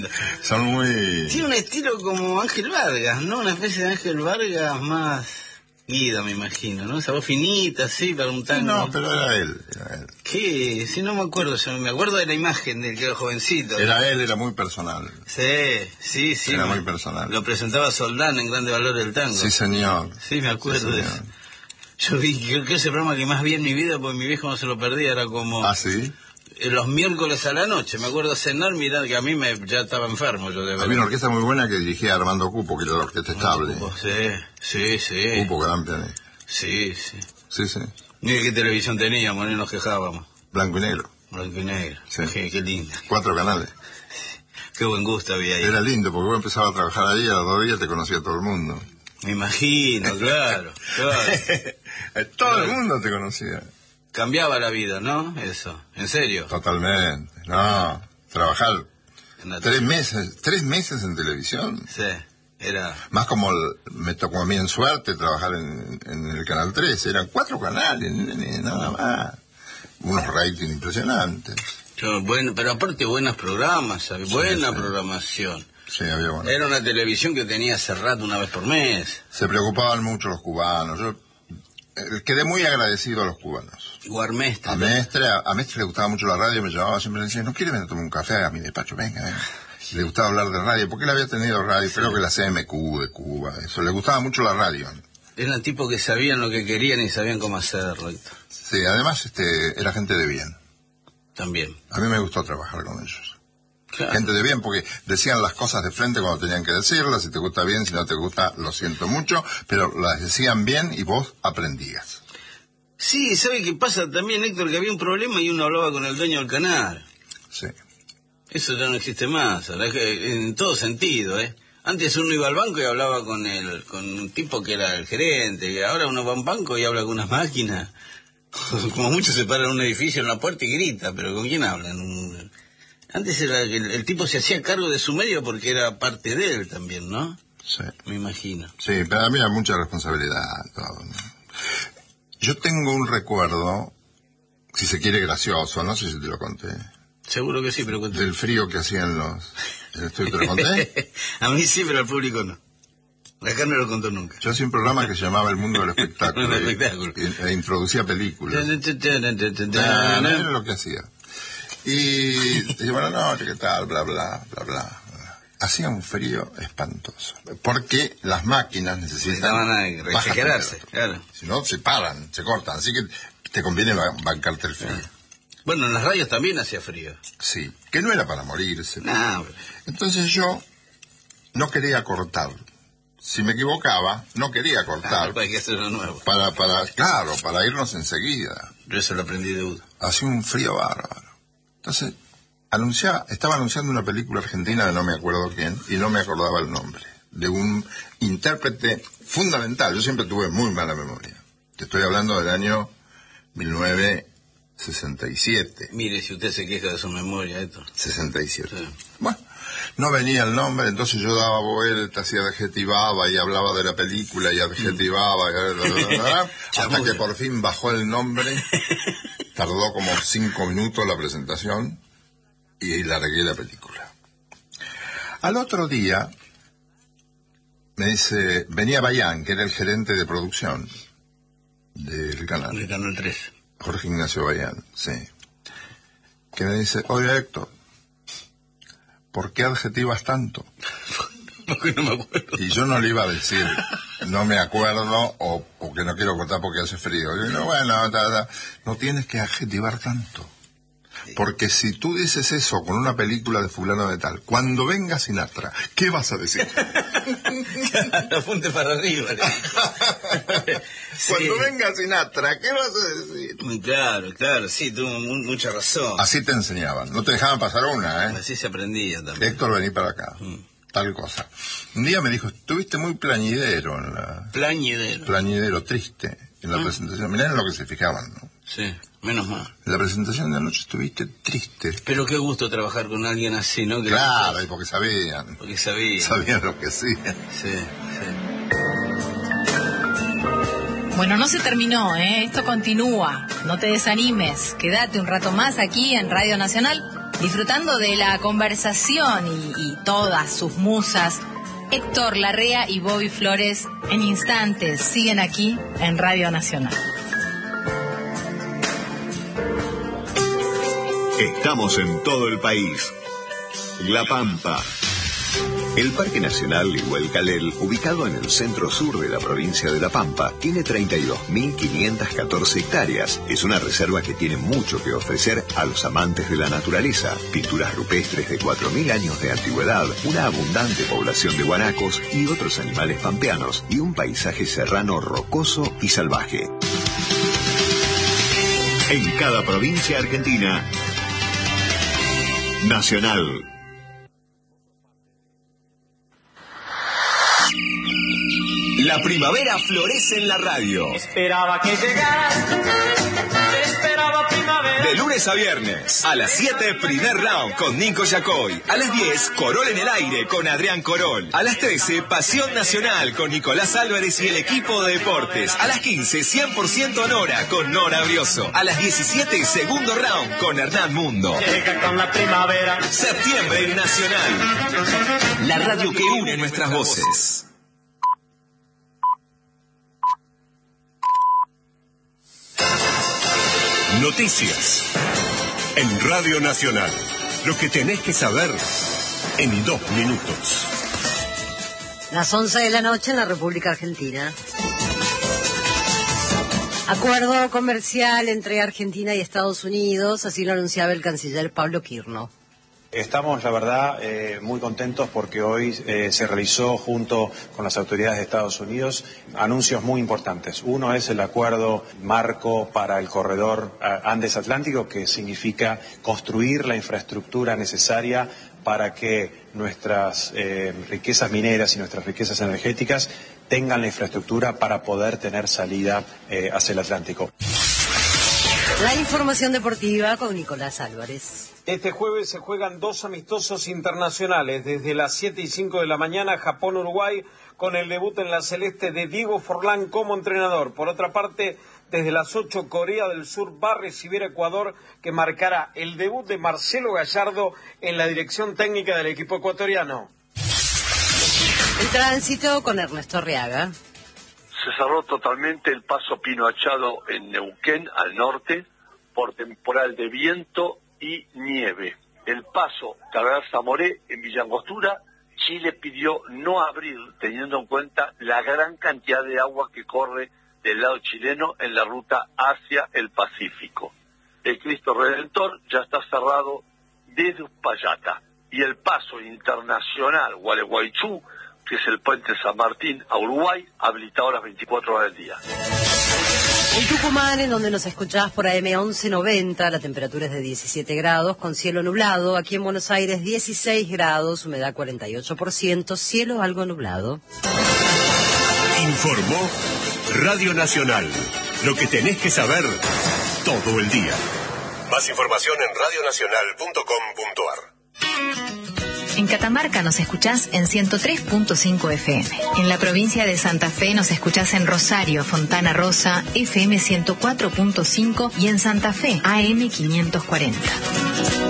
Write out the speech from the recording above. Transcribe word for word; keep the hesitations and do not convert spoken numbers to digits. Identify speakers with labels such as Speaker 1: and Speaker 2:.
Speaker 1: lindo.
Speaker 2: Son muy...
Speaker 1: Tiene un estilo como Ángel Vargas, ¿no? Una especie de Ángel Vargas más guida, me imagino, ¿no? Esa voz finita, así, para un tango.
Speaker 2: No, pero era él, era él.
Speaker 1: ¿Qué? Si no me acuerdo, yo me acuerdo de la imagen del que era jovencito.
Speaker 2: Era él, era muy personal.
Speaker 1: Sí, sí, sí.
Speaker 2: Era
Speaker 1: me...
Speaker 2: muy personal.
Speaker 1: Lo presentaba Soldán en Grande Valor del Tango.
Speaker 2: Sí, señor.
Speaker 1: Sí, me acuerdo
Speaker 2: sí,
Speaker 1: de eso. Yo vi, creo que ese programa que más vi en mi vida, porque mi viejo no se lo perdía, era como...
Speaker 2: ¿Ah, sí?
Speaker 1: Los miércoles a la noche, me acuerdo cenar, mirar que a mí me ya estaba enfermo. Yo de
Speaker 2: Había una orquesta muy buena que dirigía Armando Cupo, que era la orquesta estable.
Speaker 1: Cupo, sí, sí, sí.
Speaker 2: Cupo, gran pianista.
Speaker 1: Sí, sí.
Speaker 2: Sí, sí.
Speaker 1: Mira qué televisión teníamos, ni nos quejábamos.
Speaker 2: Blanco y negro.
Speaker 1: Blanco y negro.
Speaker 2: Sí.
Speaker 1: Qué, qué lindo.
Speaker 2: Cuatro canales.
Speaker 1: Qué buen gusto había ahí.
Speaker 2: Era lindo, porque vos empezabas a trabajar ahí, a los dos días te conocía todo el mundo.
Speaker 1: Me imagino, claro, claro.
Speaker 2: Todo
Speaker 1: claro.
Speaker 2: el mundo te conocía.
Speaker 1: Cambiaba la vida, ¿no? Eso, ¿en serio?
Speaker 2: Totalmente. No, trabajar tres meses, tres meses en televisión.
Speaker 1: Sí, era...
Speaker 2: Más como el, me tocó a mí en suerte trabajar en, en el Canal tres. Eran cuatro canales, nada más. Unos ratings impresionantes.
Speaker 1: Yo, bueno, pero aparte buenos programas, ¿sabes?
Speaker 2: Sí,
Speaker 1: Buena
Speaker 2: sí.
Speaker 1: programación.
Speaker 2: Sí, había bueno.
Speaker 1: Era una televisión que tenía cerrado una vez por mes.
Speaker 2: Se preocupaban mucho los cubanos. Yo eh, quedé muy agradecido a los cubanos.
Speaker 1: O a Mestre.
Speaker 2: A Mestre, a, a Mestre le gustaba mucho la radio, me llamaba siempre y decía, ¿no quiere venir a tomar un café a mi despacho? Venga, venga. Le gustaba hablar de radio, porque él había tenido radio, sí. Creo que la C M Q de Cuba, eso, le gustaba mucho la radio.
Speaker 1: Eran tipos que sabían lo que querían y sabían cómo hacerlo.
Speaker 2: Sí, además este era gente de bien.
Speaker 1: También.
Speaker 2: A mí me gustó trabajar con ellos.
Speaker 1: Claro.
Speaker 2: Gente de bien, porque decían las cosas de frente cuando tenían que decirlas, si te gusta bien, si no te gusta, lo siento mucho, pero las decían bien y vos aprendías.
Speaker 1: Sí, ¿sabe qué pasa también, Héctor? Que había un problema y uno hablaba con el dueño del canal.
Speaker 2: Sí.
Speaker 1: Eso ya no existe más, ¿verdad? En todo sentido, ¿eh? Antes uno iba al banco y hablaba con el, con un tipo que era el gerente, ahora uno va a un banco y habla con unas máquinas. Como mucho se para en un edificio en la puerta y grita, pero ¿con quién hablan? Antes era el, el tipo se hacía cargo de su medio porque era parte de él también, ¿no?
Speaker 2: Sí.
Speaker 1: Me imagino.
Speaker 2: Sí, pero a mí era mucha responsabilidad, todo, ¿no? Yo tengo un recuerdo, si se quiere gracioso, no sé si te lo conté.
Speaker 1: Seguro que sí, pero cuéntame.
Speaker 2: Del frío que hacían los... ¿Te lo conté?
Speaker 1: A mí sí, pero al público no. Acá no lo contó nunca.
Speaker 2: Yo hacía un programa que se llamaba El Mundo del Espectáculo.
Speaker 1: El espectáculo.
Speaker 2: Y, e introducía películas. Era lo que hacía. Y decía, bueno, no, ¿qué tal? Bla, bla, bla, bla. Hacía un frío espantoso. Porque las máquinas necesitan...
Speaker 1: Necesitaban refrigerarse, claro.
Speaker 2: Si no, se paran, se cortan. Así que te conviene bancarte el frío.
Speaker 1: Ah. Bueno, en las radios también hacía frío.
Speaker 2: Sí, que no era para morirse.
Speaker 1: No, pero...
Speaker 2: Entonces yo no quería cortar. Si me equivocaba, no quería cortar.
Speaker 1: Ah, para que hacerlo nuevo.
Speaker 2: Para, para, claro, para irnos enseguida.
Speaker 1: Yo eso lo aprendí de Udo.
Speaker 2: Hacía un frío bárbaro. Entonces, anunciaba, estaba anunciando una película argentina de no me acuerdo quién, y no me acordaba el nombre, de un intérprete fundamental. Yo siempre tuve muy mala memoria. Te estoy hablando del año mil novecientos sesenta y siete.
Speaker 1: Mire, si usted se queja de su memoria, esto.
Speaker 2: sesenta y siete.
Speaker 1: Sí.
Speaker 2: Bueno, no venía el nombre, entonces yo daba vueltas y adjetivaba y hablaba de la película y adjetivaba, y hasta que por fin bajó el nombre. Tardó como cinco minutos la presentación y largué la película. Al otro día me dice, venía Bayán, que era el gerente de producción del canal.
Speaker 1: Del Canal tres.
Speaker 2: Jorge Ignacio Bayán, sí. Que me dice, oye Héctor, ¿por qué adjetivas tanto?
Speaker 1: Porque no me acuerdo.
Speaker 2: Y yo no le iba a decir, no me acuerdo, o porque no quiero contar porque hace frío. Yo digo, bueno, ta, ta, no tienes que adjetivar tanto. Porque si tú dices eso con una película de fulano de tal, cuando venga Sinatra, ¿qué vas a decir?
Speaker 1: Apunte para arriba.
Speaker 2: Sí. Cuando venga Sinatra, ¿qué vas a decir?
Speaker 1: Claro, claro, sí, tuvo mucha razón.
Speaker 2: Así te enseñaban, no te dejaban pasar una, ¿eh?
Speaker 1: Así se aprendía también.
Speaker 2: Héctor, vení para acá. Mm. Tal cosa. Un día me dijo, estuviste muy plañidero en la...
Speaker 1: Plañidero.
Speaker 2: Plañidero, triste, en la mm. presentación. Mirá en lo que se fijaban, ¿no?
Speaker 1: Sí, menos mal.
Speaker 2: En la presentación de anoche estuviste triste.
Speaker 1: Pero qué gusto trabajar con alguien así, ¿no? Que
Speaker 2: claro, y porque sabían.
Speaker 1: Porque sabían.
Speaker 2: Sabían lo que hacían.
Speaker 1: Sí, sí.
Speaker 3: Bueno, no se terminó, ¿eh? Esto continúa. No te desanimes. Quédate un rato más aquí en Radio Nacional. Disfrutando de la conversación y, y todas sus musas, Héctor Larrea y Bobby Flores en instantes siguen aquí en Radio Nacional.
Speaker 4: Estamos en todo el país. La Pampa. El Parque Nacional Iguelcalel, ubicado en el centro-sur de la provincia de La Pampa, tiene treinta y dos mil quinientas catorce hectáreas. Es una reserva que tiene mucho que ofrecer a los amantes de la naturaleza. Pinturas rupestres de cuatro mil años de antigüedad, una abundante población de guanacos y otros animales pampeanos, y un paisaje serrano rocoso y salvaje. En cada provincia argentina, Nacional. La primavera florece en la radio.
Speaker 5: Esperaba que llegaras, esperaba primavera.
Speaker 4: De lunes a viernes, a las siete, primer round con Nico Yacoy. A las diez, Corol en el aire con Adrián Corol. A las trece, Pasión Nacional con Nicolás Álvarez y el equipo de deportes. A las quince, cien por ciento Nora con Nora Brioso. A las diecisiete, segundo round con Hernán Mundo.
Speaker 5: Llega con la primavera.
Speaker 4: Septiembre en Nacional. La radio que une nuestras voces. Noticias en Radio Nacional. Lo que tenés que saber en dos minutos.
Speaker 6: Las once de la noche en la República Argentina. Acuerdo comercial entre Argentina y Estados Unidos, así lo anunciaba el canciller Pablo Quirno.
Speaker 7: Estamos, la verdad, eh, muy contentos porque hoy eh, se realizó junto con las autoridades de Estados Unidos anuncios muy importantes. Uno es el acuerdo marco para el corredor Andes Atlántico, que significa construir la infraestructura necesaria para que nuestras eh, riquezas mineras y nuestras riquezas energéticas tengan la infraestructura para poder tener salida eh, hacia el Atlántico.
Speaker 6: La información deportiva con Nicolás Álvarez.
Speaker 8: Este jueves se juegan dos amistosos internacionales. Desde las siete y cinco de la mañana, Japón-Uruguay, con el debut en la celeste de Diego Forlán como entrenador. Por otra parte, desde las ocho, Corea del Sur va a recibir a Ecuador, que marcará el debut de Marcelo Gallardo en la dirección técnica del equipo ecuatoriano.
Speaker 6: El tránsito con Ernesto Arriaga.
Speaker 9: Se cerró totalmente el paso Pino Achado en Neuquén, al norte, por temporal de viento y nieve. El paso Cardenal Zamoré en Villa Angostura, Chile pidió no abrir, teniendo en cuenta la gran cantidad de agua que corre del lado chileno en la ruta hacia el Pacífico. El Cristo Redentor ya está cerrado desde Uspallata. Y el paso internacional Gualeguaychú, que es el puente San Martín a Uruguay, habilitado las veinticuatro horas del día.
Speaker 6: En Tucumán, en donde nos escuchás por A M once noventa, la temperatura es de diecisiete grados, con cielo nublado. Aquí en Buenos Aires, dieciséis grados, humedad cuarenta y ocho por ciento, cielo algo nublado.
Speaker 4: Informó Radio Nacional. Lo que tenés que saber todo el día. Más información en radio nacional punto com punto a r.
Speaker 3: En Catamarca nos escuchás en ciento tres punto cinco F M. En la provincia de Santa Fe nos escuchás en Rosario, Fontana Rosa, F M ciento cuatro punto cinco y en Santa Fe, A M quinientos cuarenta.